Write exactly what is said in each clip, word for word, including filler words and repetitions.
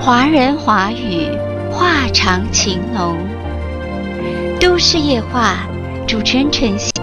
华人华语，话长情浓。都市夜话，主持人陈曦。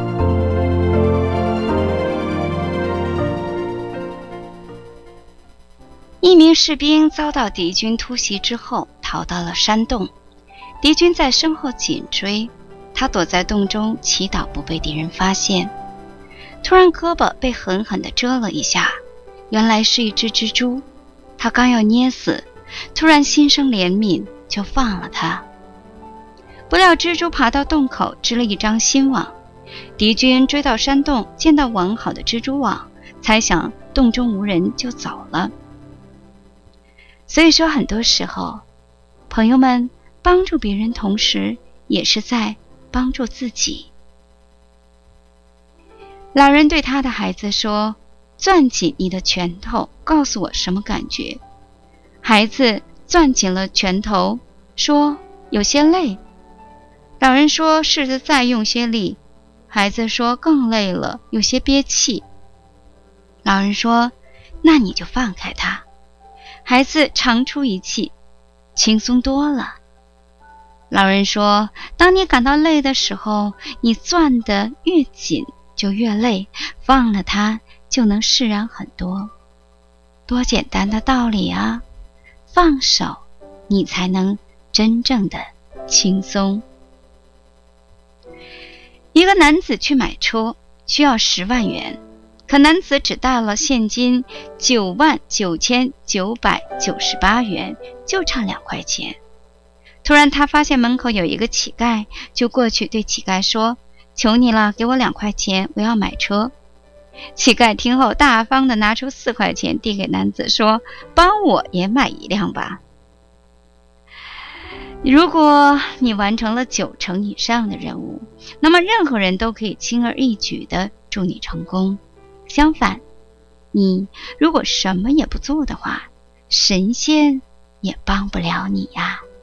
一名士兵遭到敌军突袭之后，逃到了山洞。敌军在身后紧追，他躲在洞中祈祷不被敌人发现。突然胳膊被狠狠地蛰了一下，原来是一只蜘蛛。他刚要捏死，突然心生怜悯，就放了他。不料蜘蛛爬到洞口，织了一张新网。敌军追到山洞，见到完好的蜘蛛网，猜想洞中无人，就走了。所以说，很多时候，朋友们帮助别人，同时也是在帮助自己。老人对他的孩子说：“攥紧你的拳头，告诉我什么感觉。”孩子攥紧了拳头，说：“有些累。”老人说：“试着再用些力。”孩子说：“更累了，有些憋气。”老人说：“那你就放开他。”孩子长出一气，轻松多了。老人说：“当你感到累的时候，你攥得越紧就越累，放了它就能释然很多。”多简单的道理啊！放手，你才能真正的轻松。一个男子去买车，需要十万元，可男子只带了现金九万九千九百九十八元，就差两块钱。突然他发现门口有一个乞丐，就过去对乞丐说：“求你了，给我两块钱，我要买车。”乞丐听后大方地拿出四块钱递给男子，说：“帮我也买一辆吧。”如果你完成了九成以上的任务，那么任何人都可以轻而易举地祝你成功。相反，你如果什么也不做的话，神仙也帮不了你呀。